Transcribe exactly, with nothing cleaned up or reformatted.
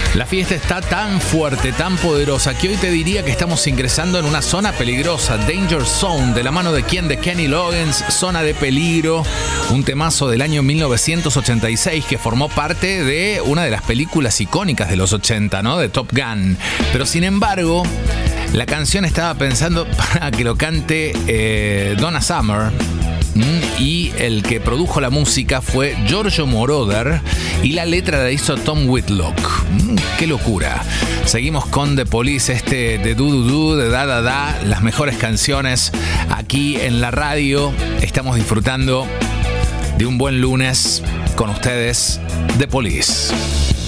La fiesta está tan fuerte, tan poderosa, que hoy te diría que estamos ingresando en una zona peligrosa, Danger Zone, de la mano de quién, de Kenny Loggins, Zona de Peligro, un temazo del año mil novecientos ochenta y seis que formó parte de una de las películas icónicas de los ochenta, ¿no? De Top Gun. Pero sin embargo, la canción estaba pensando para que lo cante eh, Donna Summer. Y el que produjo la música fue Giorgio Moroder y la letra la hizo Tom Whitlock. ¡Qué locura! Seguimos con The Police, este de Du Du Du, de Da Da Da, las mejores canciones aquí en la radio. Estamos disfrutando de un buen lunes con ustedes, The Police.